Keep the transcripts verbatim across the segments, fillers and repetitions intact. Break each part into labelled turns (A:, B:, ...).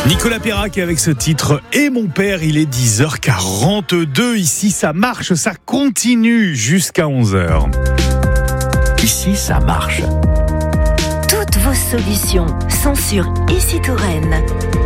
A: Nicolas Perrac avec ce titre « Et mon père », il est dix heures quarante-deux. Ici, ça marche, ça continue jusqu'à onze heures.
B: Ici, ça marche.
C: Toutes vos solutions sont sur Ici Touraine.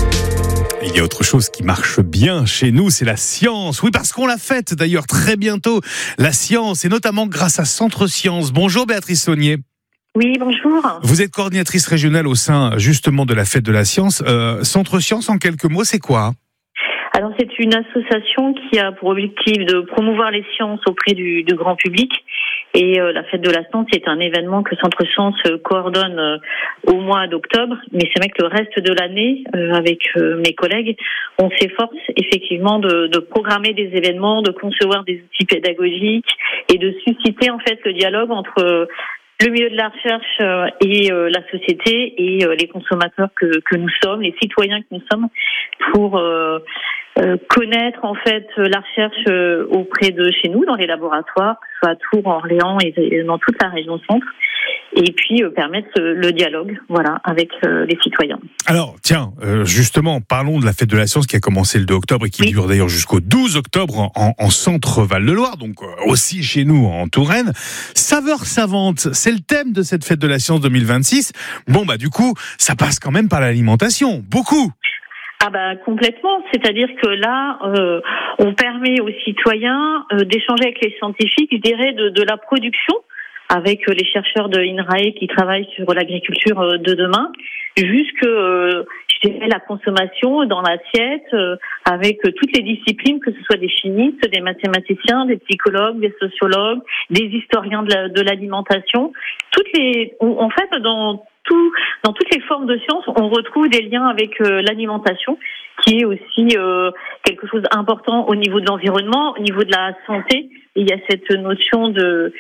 A: Il y a autre chose qui marche bien chez nous, c'est la science. Oui, parce qu'on la fête d'ailleurs très bientôt, la science, et notamment grâce à Centre Science. Bonjour Béatrice Saunier.
D: Oui, bonjour.
A: Vous êtes coordinatrice régionale au sein justement de la fête de la science. Euh, Centre Science, en quelques mots, c'est quoi ?
D: Alors, c'est une association qui a pour objectif de promouvoir les sciences auprès du, du grand public. Et euh, la fête de la science est un événement que Centre Science euh, coordonne euh, au mois d'octobre. Mais c'est vrai que le reste de l'année, euh, avec euh, mes collègues, on s'efforce effectivement de, de programmer des événements, de concevoir des outils pédagogiques et de susciter en fait le dialogue entre euh, le milieu de la recherche euh, et euh, la société et euh, les consommateurs que, que nous sommes, les citoyens que nous sommes, pour euh, euh, connaître en fait la recherche euh, auprès de chez nous, dans les laboratoires, que ce soit à Tours, Orléans et, et dans toute la région centre, et puis euh, permettre euh, le dialogue, voilà, avec euh, les citoyens.
A: Alors, tiens, euh, justement, parlons de la fête de la science qui a commencé le deux octobre et qui oui. dure d'ailleurs jusqu'au douze octobre en, en centre Val-de-Loire, donc euh, aussi chez nous en Touraine. Saveurs savantes, c'est le thème de cette fête de la science deux mille vingt-six. Bon, bah du coup, ça passe quand même par l'alimentation, beaucoup.
D: Ah bah complètement, c'est-à-dire que là, euh, on permet aux citoyens euh, d'échanger avec les scientifiques, je dirais, de, de la production, avec les chercheurs de INRAE qui travaillent sur l'agriculture de demain, jusque, euh, je dirais, la consommation dans l'assiette, euh, avec toutes les disciplines, que ce soit des chimistes, des mathématiciens, des psychologues, des sociologues, des historiens de, la, de l'alimentation. Toutes les, en fait, dans tout, dans toutes les formes de sciences, on retrouve des liens avec euh, l'alimentation, qui est aussi euh, quelque chose d'important au niveau de l'environnement, au niveau de la santé. Et il y a cette notion de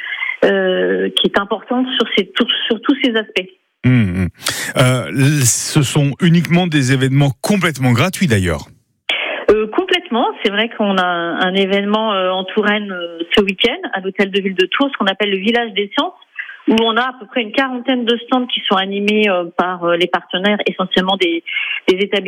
D: Euh, qui est importante sur, ces, sur tous ces aspects.
A: Mmh. Euh, ce sont uniquement des événements complètement gratuits d'ailleurs.
D: Euh, complètement, c'est vrai qu'on a un événement euh, en Touraine euh, ce week-end à l'hôtel de ville de Tours, ce qu'on appelle le village des sciences, où on a à peu près une quarantaine de stands qui sont animés euh, par euh, les partenaires, essentiellement des, des établissements